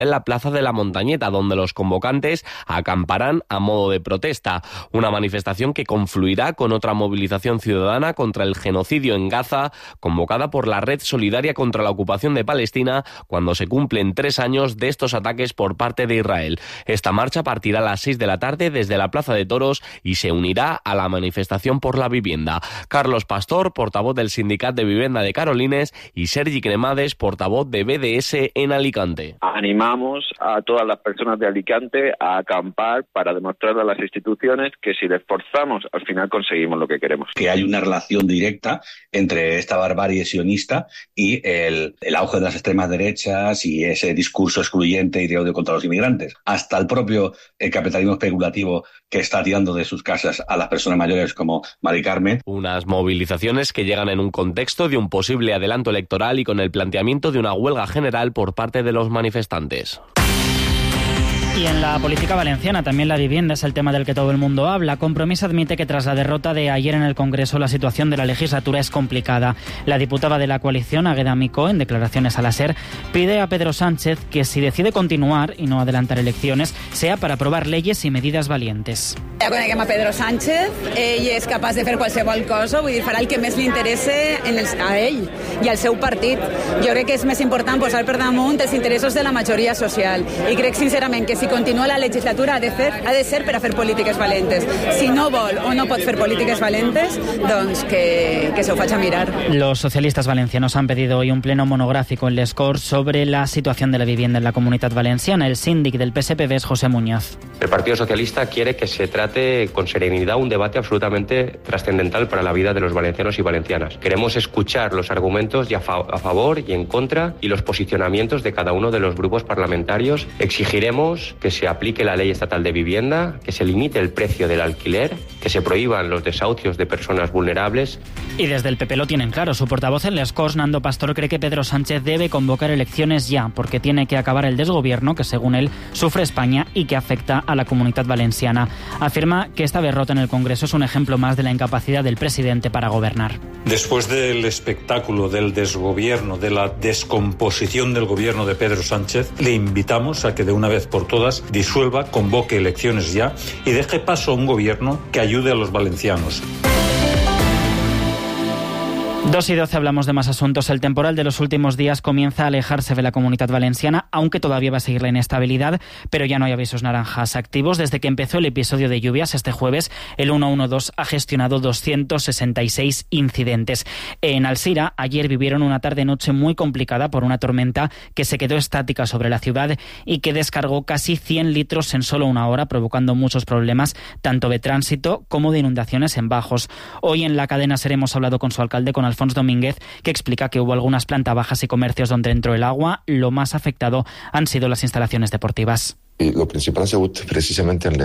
en la Plaza de la Montañeta, donde los convocantes acamparán a modo de protesta. Una manifestación que confluirá con otra movilización ciudadana contra el genocidio en Gaza, convocada por la Red Solidaria contra la Ocupación de Palestina, cuando se cumplen 3 años de estos ataques por parte de Israel. Esta marcha partirá a las 6 de la tarde desde la Plaza de Toros y se unirá a la manifestación por la vivienda. Carlos Pastor, portavoz del Sindicat de Vivienda de Carolines, y Sergi Cremades, portavoz de BDS en Alicante. Animamos a todas las personas de Alicante a acampar para demostrar a las instituciones que si les forzamos, al final conseguimos lo que queremos. Que hay una relación directa entre esta barbarie sionista y el auge de las extremas derechas y ese discurso excluyente y de odio contra los inmigrantes. Hasta el propio capitalismo especulativo que está tirando de sus casas a las personas mayores como Mari Carmen. Unas movilizaciones que llegan en un contexto de un posible adelanto electoral y con el planteamiento de una huelga general por parte de los manifestantes. Y en la política valenciana también la vivienda es el tema del que todo el mundo habla. Compromís admite que tras la derrota de ayer en el Congreso la situación de la legislatura es complicada. La diputada de la coalición, Águeda Micó, en declaraciones a la SER, pide a Pedro Sánchez que si decide continuar y no adelantar elecciones, sea para aprobar leyes y medidas valientes. Ja coneguem a Pedro Sánchez, ell és capaç de fer qualsevol cosa, vull dir, farà el que més li interesse a ell i al seu partit. Jo crec que és més important posar per damunt els interessos de la majoria social i crec sincerament que si continua la legislatura ha de ser per a fer polítiques valentes. Si no vol o no pot fer polítiques valentes, doncs que se ho faci mirar. Los socialistas valencianos han pedido hoy un pleno monográfico en Les Corts sobre la situación de la vivienda en la Comunitat Valenciana. El síndic del PSPV es José Muñoz. El Partido Socialista quiere que se trate con serenidad un debate absolutamente trascendental para la vida de los valencianos y valencianas. Queremos escuchar los argumentos a favor y en contra y los posicionamientos de cada uno de los grupos parlamentarios. Exigiremos que se aplique la ley estatal de vivienda, que se limite el precio del alquiler, que se prohíban los desahucios de personas vulnerables. Y desde el PP lo tienen claro. Su portavoz en Les Corts, Nando Pastor, cree que Pedro Sánchez debe convocar elecciones ya, porque tiene que acabar el desgobierno que, según él, sufre España y que afecta a la Comunitat Valenciana. Afirma que esta derrota en el Congreso es un ejemplo más de la incapacidad del presidente para gobernar. Después del espectáculo del desgobierno, de la descomposición del gobierno de Pedro Sánchez, le invitamos a que de una vez por todas disuelva, convoque elecciones ya y deje paso a un gobierno que ayude a los valencianos. 2:12 hablamos de más asuntos. El temporal de los últimos días comienza a alejarse de la Comunitat Valenciana, aunque todavía va a seguir la inestabilidad, pero ya no hay avisos naranjas activos. Desde que empezó el episodio de lluvias este jueves, el 112 ha gestionado 266 incidentes. En Alzira, ayer vivieron una tarde-noche muy complicada por una tormenta que se quedó estática sobre la ciudad y que descargó casi 100 litros en solo una hora, provocando muchos problemas, tanto de tránsito como de inundaciones en bajos. Hoy en la cadena SER hemos hablado con su alcalde, con Alfonso Domínguez, que explica que hubo algunas plantas bajas y comercios donde entró el agua. Lo más afectado han sido las instalaciones deportivas. Lo principal ha sigut precisament en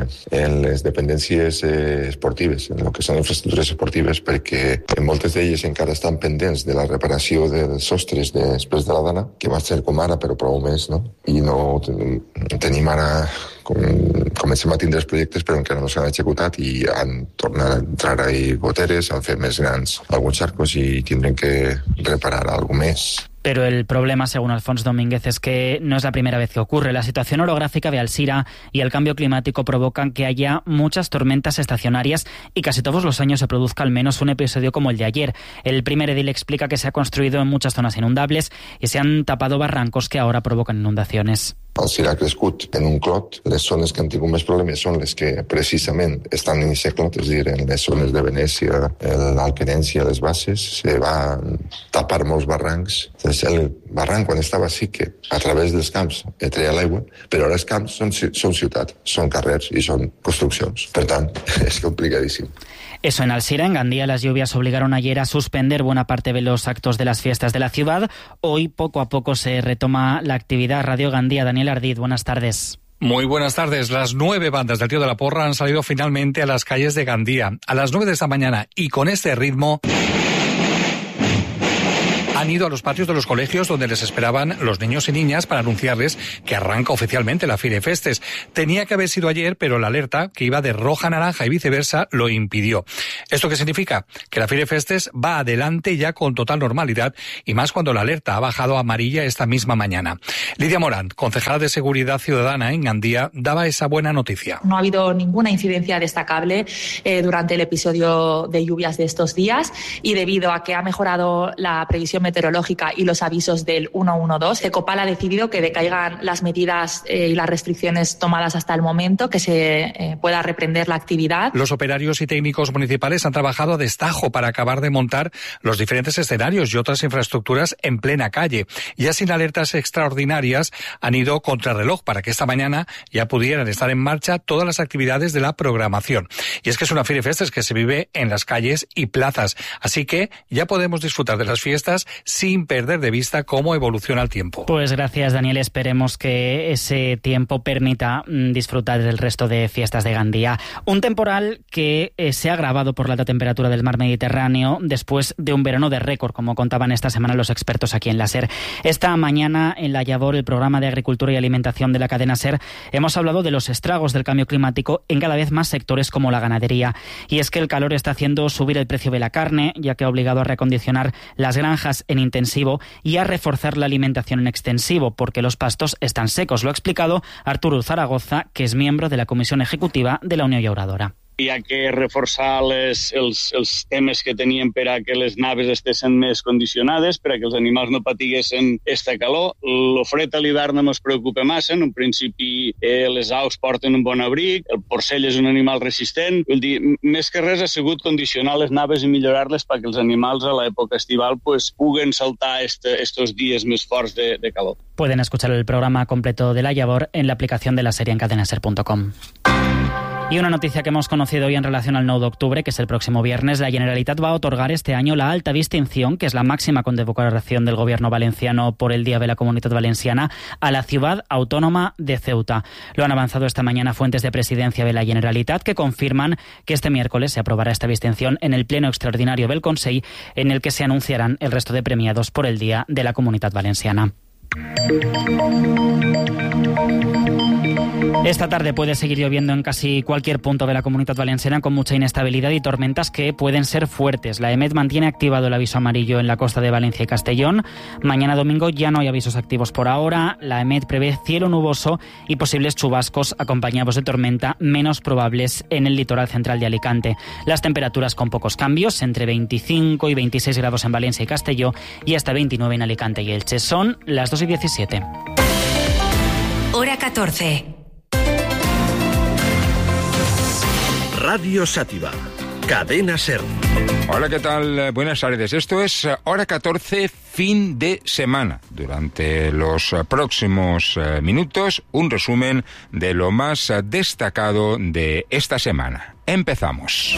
les dependències esportives, en el que són infraestructures esportives, perquè moltes d'elles encara estan pendents de la reparació dels sostres després de la dana, que va ser com ara, però prou més, no? I no tenim ara... Comencem a tindre els projectes però encara no s'han executat i han tornat a entrar ahí goteres, han fet més grans alguns arcos i tindrem que reparar alguna més. Pero el problema, según Alfonso Domínguez, es que no es la primera vez que ocurre. La situación orográfica de Alzira y el cambio climático provocan que haya muchas tormentas estacionarias y casi todos los años se produzca al menos un episodio como el de ayer. El primer edil explica que se ha construido en muchas zonas inundables y se han tapado barrancos que ahora provocan inundacions. Alzira ha crescut en un clot. Les zones que han tingut més problemes són les que precisament estan en aquest clot, és a dir, en les zones de Venècia, l'Alquerència, les Basses, se van tapar molts barrancs. El barranc, quan estava sí que a través dels camps treia l'aigua, però ara els camps són ciutat, són carrers i són construccions. Per tant, és complicadíssim. Eso en Alzira. En Gandía las lluvias obligaron ayer a suspender buena parte de los actos de las fiestas de la ciudad. Hoy poco a poco se retoma la actividad. Radio Gandía, Daniel Ardid, buenas tardes. Muy buenas tardes. Las 9 bandas del Tío de la Porra han salido finalmente a las calles de Gandía a las 9 de esta mañana y con este ritmo han ido a los patios de los colegios donde les esperaban los niños y niñas para anunciarles que arranca oficialmente la Firefestes. Tenía que haber sido ayer, pero la alerta, que iba de roja a naranja y viceversa, lo impidió. ¿Esto qué significa? Que la Firefestes va adelante ya con total normalidad, y más cuando la alerta ha bajado a amarilla esta misma mañana. Lidia Morán, concejala de Seguridad Ciudadana en Gandía, daba esa buena noticia. No ha habido ninguna incidencia destacable durante el episodio de lluvias de estos días, y debido a que ha mejorado la previsión meteorológica y los avisos del 112, Ecopal ha decidido que decaigan las medidas y las restricciones tomadas hasta el momento, que se pueda reprender la actividad. Los operarios y técnicos municipales han trabajado a destajo para acabar de montar los diferentes escenarios y otras infraestructuras en plena calle. Ya sin alertas extraordinarias han ido contrarreloj para que esta mañana ya pudieran estar en marcha todas las actividades de la programación. Y es que es una Firefestes que se vive en las calles y plazas, así que ya podemos disfrutar de las fiestas sin perder de vista cómo evoluciona el tiempo. Pues gracias, Daniel. Esperemos que ese tiempo permita disfrutar del resto de fiestas de Gandía. Un temporal que se ha agravado por la alta temperatura del mar Mediterráneo después de un verano de récord, como contaban esta semana los expertos aquí en la SER. Esta mañana en La Llavor, el programa de Agricultura y Alimentación de la cadena SER, hemos hablado de los estragos del cambio climático en cada vez más sectores como la ganadería. Y es que el calor está haciendo subir el precio de la carne, ya que ha obligado a reacondicionar las granjas en intensivo y a reforzar la alimentación en extensivo, porque los pastos están secos. Lo ha explicado Arturo Zaragoza, que es miembro de la Comisión Ejecutiva de la Unió Llauradora. Hi ha que reforçar els temes que teníem per a que les naves estessin més condicionades, per a que els animals no patiguessin esta calor. Lo fred a l'hivern no ens preocupa massa. En un principi les aus porten un bon abric, el porcell és un animal resistent. Vull dir, més que res ha sigut condicionar les naves i millorar-les perquè els animals a l'època estival puguen saltar estos dies més forts de calor. Pueden escuchar el programa completo de La Llavor en la aplicación de la serie en cadenaser.com. Y una noticia que hemos conocido hoy en relación al 9 de octubre, que es el próximo viernes. La Generalitat va a otorgar este año la alta distinción, que es la máxima condecoración del gobierno valenciano por el Día de la Comunitat Valenciana, a la ciudad autónoma de Ceuta. Lo han avanzado esta mañana fuentes de presidencia de la Generalitat, que confirman que este miércoles se aprobará esta distinción en el pleno extraordinario del Consell, en el que se anunciarán el resto de premiados por el Día de la Comunitat Valenciana. Esta tarde puede seguir lloviendo en casi cualquier punto de la Comunitat Valenciana, con mucha inestabilidad y tormentas que pueden ser fuertes. La EMET mantiene activado el aviso amarillo en la costa de Valencia y Castellón. Mañana domingo ya no hay avisos activos por ahora. La EMET prevé cielo nuboso y posibles chubascos acompañados de tormenta, menos probables en el litoral central de Alicante. Las temperaturas con pocos cambios, entre 25 y 26 grados en Valencia y Castelló y hasta 29 en Alicante y Elche. Son las 2:17. Hora 14. Radio Sátiva, Cadena SER. Hola, ¿qué tal? Buenas tardes. Esto es Hora 14, fin de semana. Durante los próximos minutos, un resumen de lo más destacado de esta semana. Empezamos.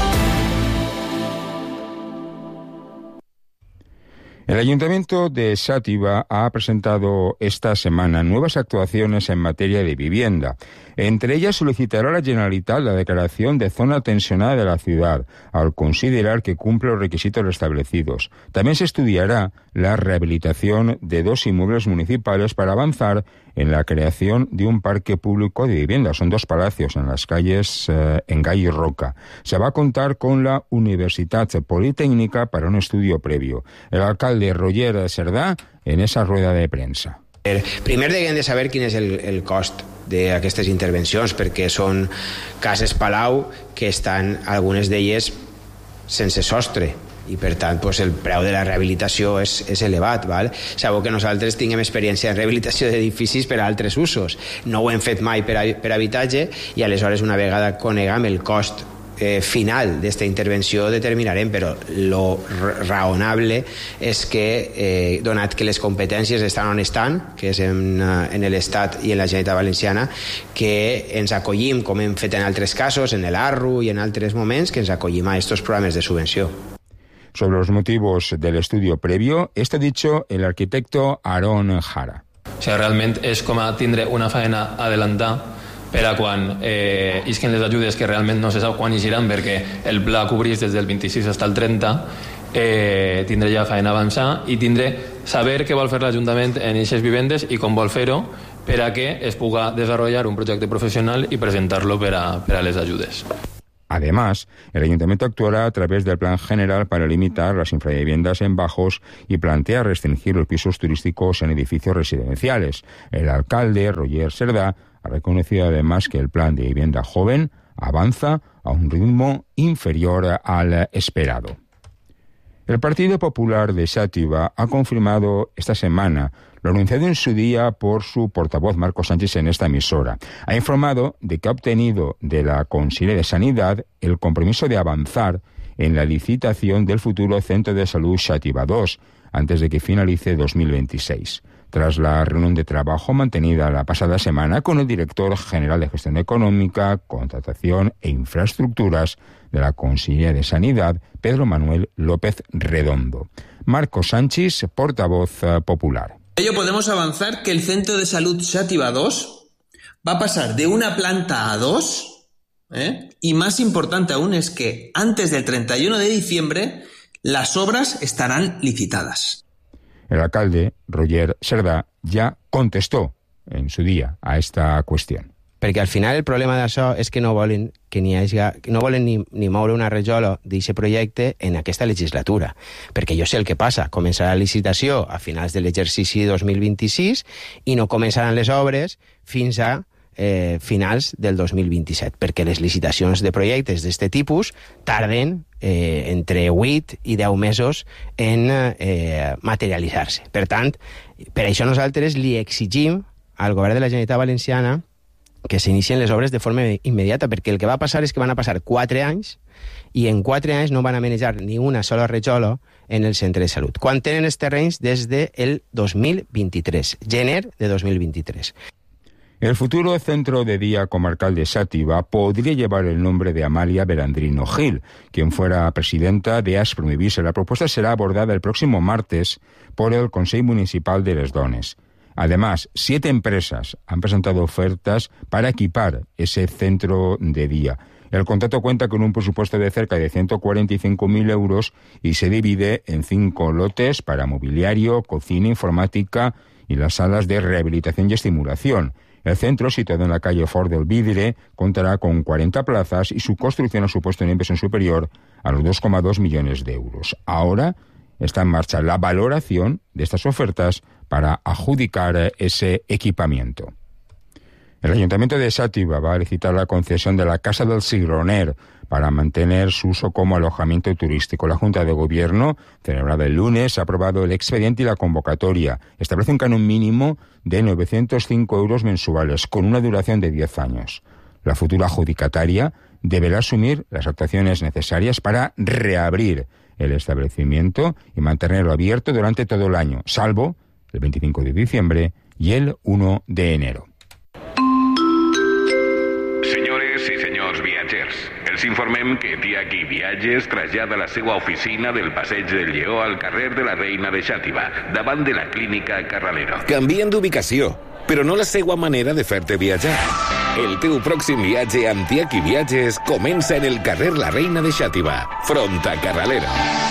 El Ayuntamiento de Xàtiva ha presentado esta semana nuevas actuaciones en materia de vivienda. Entre ellas solicitará a la Generalitat la declaración de zona tensionada de la ciudad, al considerar que cumple los requisitos establecidos. También se estudiará la rehabilitación de 2 inmuebles municipales para avanzar en la creación de un parque público de vivienda. Son 2 palacios en las calles Engall y Roca. Se va a contar con la Universitat Politécnica para un estudio previo. El alcalde Roger Cerdà en esa rueda de premsa. Primer hem de saber quin és el cost d'aquestes intervencions, perquè són cases palau que estan, algunes d'elles, sense sostre, i per tant el preu de la rehabilitació és elevat. Sabeu que nosaltres tinguem experiència en rehabilitació d'edificis per a altres usos. No ho hem fet mai per habitatge i aleshores una vegada coneguem el cost final d'esta intervenció determinarem, però lo raonable és que, donat que les competències estan on estan, que és en l'Estat i en la Generalitat Valenciana, que ens acollim, com hem fet en altres casos, en l'ARRU i en altres moments, que ens acollim a estos programes de subvenció. Sobre los motivos del estudio previo, esto ha dicho el arquitecto Aaron Jara. O sigui, realment és com a tindre una feina adelantar per a quan isquen les ajudes que realment no se sap quan hi giran, perquè el pla cobrís des del 26 fins al 30 tindré ja feina avançada i tindré saber què vol fer l'Ajuntament en aquestes vivendes i com vol fer-ho per a que es puga desenvolupar un projecte professional y presentarlo para les ayudes. Además, el Ayuntamiento actuará a través del Plan General para limitar las infraviviendas en bajos y plantea restringir los pisos turísticos en edificios residenciales. El alcalde, Roger Cerdà, ha reconocido además que el plan de vivienda joven avanza a un ritmo inferior al esperado. El Partido Popular de Xàtiva ha confirmado esta semana lo anunciado en su día por su portavoz Marcos Sánchez en esta emisora. Ha informado de que ha obtenido de la Conselleria de Sanidad el compromiso de avanzar en la licitación del futuro Centro de Salud Xàtiva 2 antes de que finalice 2026. Tras la reunión de trabajo mantenida la pasada semana con el director general de Gestión Económica, Contratación e Infraestructuras de la Conselleria de Sanidad, Pedro Manuel López Redondo. Marcos Sánchez, portavoz popular. Ello podemos avanzar que el Centro de Salud Xàtiva 2 va a pasar de una planta a dos, y más importante aún es que antes del 31 de diciembre las obras estarán licitadas. El alcalde, Roger Cerdà, ja contestó en su dia a esta qüestió. Perquè al final el problema d'això és que no volen que no volen ni moure una rajola d'aquest projecte en aquesta legislatura. Perquè jo sé el que passa, començarà la licitació a finals de l'exercici 2026 i no començaran les obres fins a finals del 2027, perquè les licitacions de projectes d'aquest tipus tarden entre 8 i 10 mesos en materialitzar-se. Per tant, per això nosaltres li exigim al govern de la Generalitat Valenciana que s'inicien les obres de forma immediata, perquè el que va passar és que van a passar 4 anys i en 4 anys no van a manejar ni una sola rajola en el centre de salut, quan tenen els terrenys des del 2023, gener de 2023. El futuro Centro de Día Comarcal de Xàtiva podría llevar el nombre de Amalia Belandrino Gil, quien fuera presidenta de Aspromivisa. La propuesta será abordada el próximo martes por el Consejo Municipal de Les Dones. Además, 7 empresas han presentado ofertas para equipar ese centro de día. El contrato cuenta con un presupuesto de cerca de 145.000 euros y se divide en 5 lotes para mobiliario, cocina, informática y las salas de rehabilitación y estimulación. El centro, situado en la calle Fort del Vidre, contará con 40 plazas y su construcción ha supuesto una inversión superior a los 2,2 millones de euros. Ahora está en marcha la valoración de estas ofertas para adjudicar ese equipamiento. El Ayuntamiento de Xàtiva va a licitar la concesión de la Casa del Cigroner para mantener su uso como alojamiento turístico. La Junta de Gobierno, celebrada el lunes, ha aprobado el expediente y la convocatoria. Establece un canon mínimo de 905 euros mensuales, con una duración de 10 años. La futura adjudicataria deberá asumir las actuaciones necesarias para reabrir el establecimiento y mantenerlo abierto durante todo el año, salvo el 25 de diciembre y el 1 de enero. Senyores i senyors viatgers, els informem que Tiac i Viatges trasllada la seva oficina del Passeig del Lleó al carrer de la Reina de Xàtiva, davant de la Clínica Carralero. Canvien d'ubicació, però no la seva manera de fer-te viatjar. El teu pròxim viatge amb Tiac i Viatges comença en el carrer La Reina de Xàtiva, front a Carralero.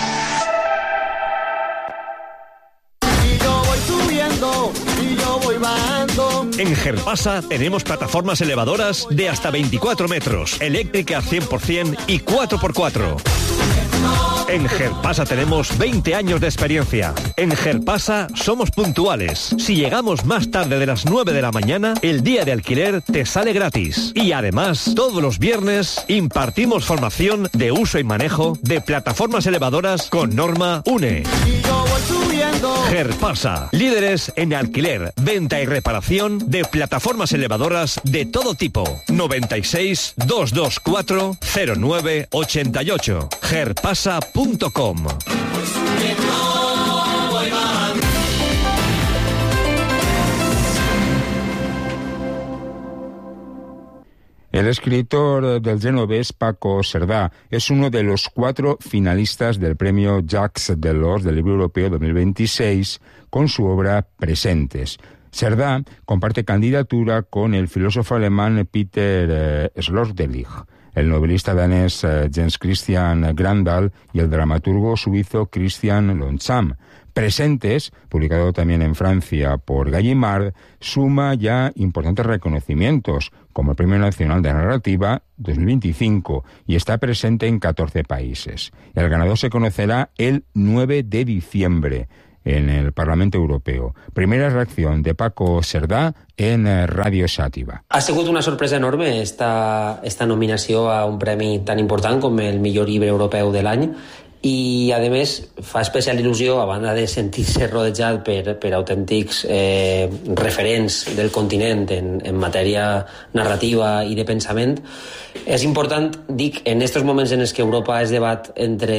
En Gerpasa tenemos plataformas elevadoras de hasta 24 metros, eléctricas 100% y 4x4. En Gerpasa tenemos 20 años de experiencia. En Gerpasa somos puntuales. Si llegamos más tarde de las 9 de la mañana, el día de alquiler te sale gratis. Y además, todos los viernes impartimos formación de uso y manejo de plataformas elevadoras con norma UNE. Gerpasa, líderes en alquiler, venta y reparación de plataformas elevadoras de todo tipo. 96 224 0988. Gerpasa.com. El escritor del genovés Paco Cerdà es uno de los 4 finalistas del premio Jacques Delors del Libro Europeo 2026 con su obra Presentes. Cerdà comparte candidatura con el filósofo alemán Peter Sloterdijk. el novelista danés Jens Christian Grandal y el dramaturgo suizo Christian Longchamp. Presentes, publicado también en Francia por Gallimard, suma ya importantes reconocimientos, como el Premio Nacional de Narrativa 2025, y está presente en 14 países. El ganador se conocerá el 9 de diciembre en el Parlamento Europeo. Primera reacción de Paco Cerdà en Ràdio Xàtiva. Ha sigut una sorpresa enorme esta nominació a un premi tan important com el millor llibre europeu de l'any, i a més fa especial il·lusió, a banda de sentir-se rodejat per autèntics referents del continent en matèria narrativa i de pensament. És important, dic, en aquests moments en els que Europa es debat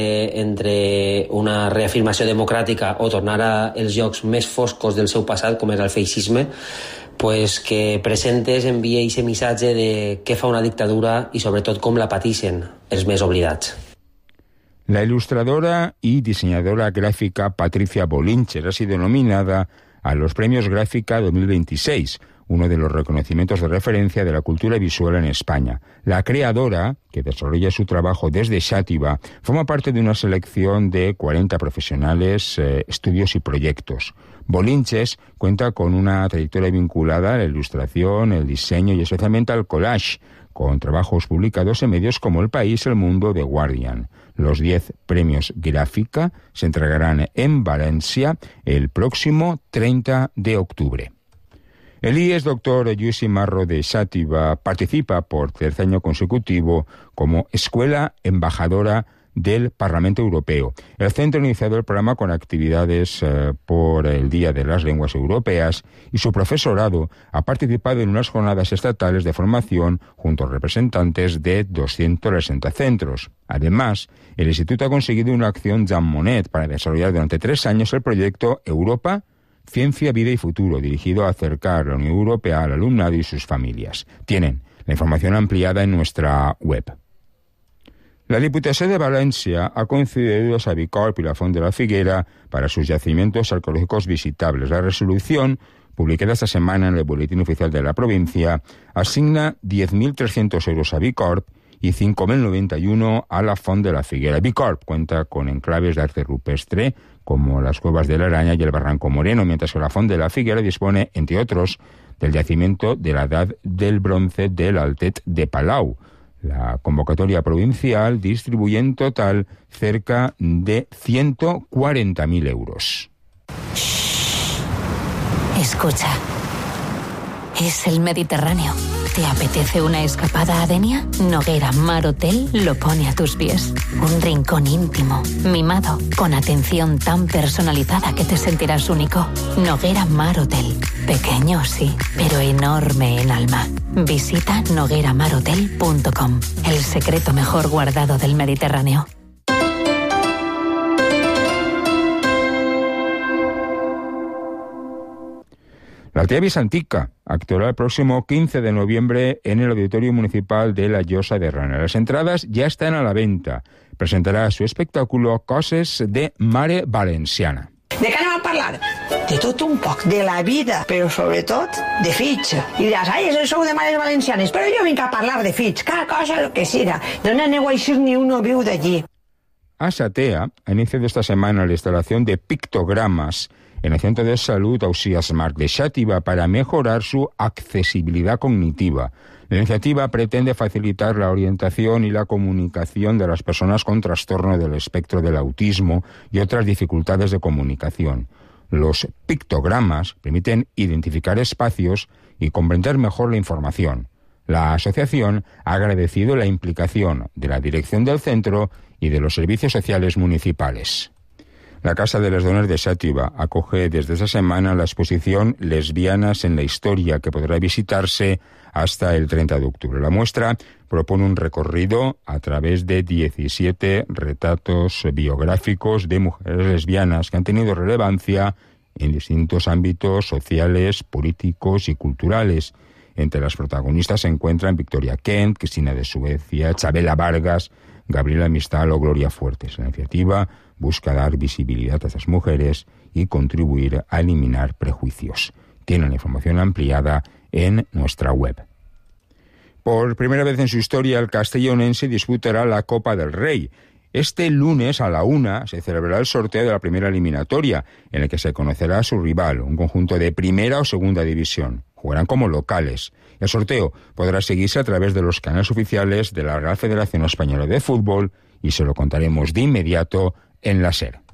entre una reafirmació democràtica o tornar als llocs més foscos del seu passat, com és el feixisme, pues que presentes, envia aquest missatge de què fa una dictadura i sobretot com la pateixen els més oblidats. La ilustradora y diseñadora gráfica Patricia Bolincher ha sido nominada a los Premios Gráfica 2026, uno de los reconocimientos de referencia de la cultura visual en España. La creadora, que desarrolla su trabajo desde Xàtiva, forma parte de una selección de 40 profesionales, estudios y proyectos. Bolincher cuenta con una trayectoria vinculada a la ilustración, el diseño y especialmente al collage, con trabajos publicados en medios como El País, El Mundo, The Guardian. Los 10 premios Gráfica se entregarán en Valencia el próximo 30 de octubre. El IES Dr. Lluís Marro de Xàtiva participa por tercer año consecutivo como Escuela Embajadora del Parlamento Europeo. El centro ha iniciado el programa con actividades por el Día de las Lenguas Europeas y su profesorado ha participado en unas jornadas estatales de formación junto a representantes de 260 centros. Además, el instituto ha conseguido una acción Jean Monnet para desarrollar durante 3 años el proyecto Europa, Ciencia, Vida y Futuro, dirigido a acercar la Unión Europea al alumnado y sus familias. Tienen la información ampliada en nuestra web. La Diputació de Valencia ha concedido a Bicorp y la Font de la Figuera para sus yacimientos arqueológicos visitables. La resolución, publicada esta semana en el Boletín Oficial de la provincia, asigna 10.300 euros a Bicorp y 5.091 a la Font de la Figuera. Bicorp cuenta con enclaves de arte rupestre, como las Cuevas de la Araña y el Barranco Moreno, mientras que la Font de la Figuera dispone, entre otros, del yacimiento de la Edad del Bronce del Altet de Palau. La convocatoria provincial distribuye en total cerca de 140.000 euros. Escucha, es el Mediterráneo. ¿Te apetece una escapada a Denia? Noguera Mar Hotel lo pone a tus pies. Un rincón íntimo, mimado, con atención tan personalizada que te sentirás único. Noguera Mar Hotel. Pequeño, sí, pero enorme en alma. Visita nogueramarotel.com, el secreto mejor guardado del Mediterráneo. La tía Visantica actuará el próximo 15 de noviembre en el Auditorio Municipal de la Llosa de Ranes. Las entradas ya están a la venta. Presentarà su espectáculo Coses de Mare Valenciana. De què anem a parlar? De tot un poc, de la vida, però sobretot de Fitch. I diràs, ai, això sou de Mares Valencianes, però jo vinc a parlar de Fitch, cada cosa el que siga. No n'aneu a eixir ni uno viu d'allí. Asatea ha iniciado esta semana la instalación de pictogramas en el Centro de Salud Ausias Marc de Xàtiva para mejorar su accesibilidad cognitiva. La iniciativa pretende facilitar la orientación y la comunicación de las personas con trastorno del espectro del autismo y otras dificultades de comunicación. Los pictogramas permiten identificar espacios y comprender mejor la información. La asociación ha agradecido la implicación de la dirección del centro y de los servicios sociales municipales. La Casa de les Dones de Xàtiva acoge desde esta semana la exposición Lesbianas en la Historia, que podrá visitarse hasta el 30 de octubre. La muestra propone un recorrido a través de 17 retratos biográficos de mujeres lesbianas que han tenido relevancia en distintos ámbitos sociales, políticos y culturales. Entre las protagonistas se encuentran Victoria Kent, Cristina de Suecia, Chabela Vargas, Gabriela Mistral o Gloria Fuertes. La iniciativa busca dar visibilidad a estas mujeres y contribuir a eliminar prejuicios. Tienen la información ampliada en nuestra web. Por primera vez en su historia, el castellonense disputará la Copa del Rey. Este lunes a la 1 se celebrará el sorteo de la primera eliminatoria, en el que se conocerá a su rival, un conjunto de primera o segunda división. Jugarán como locales. El sorteo podrá seguirse a través de los canales oficiales de la Real Federación Española de Fútbol y se lo contaremos de inmediato en la SER.